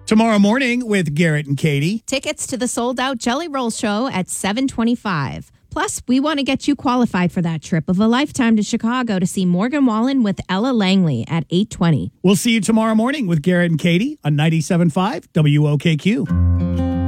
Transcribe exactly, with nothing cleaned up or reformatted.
Tomorrow morning with Garrett and Katie. Tickets to the sold-out Jelly Roll Show at seven twenty-five. Plus, we want to get you qualified for that trip of a lifetime to Chicago to see Morgan Wallen with Ella Langley at eight twenty. We'll see you tomorrow morning with Garrett and Katie on ninety-seven point five W O K Q.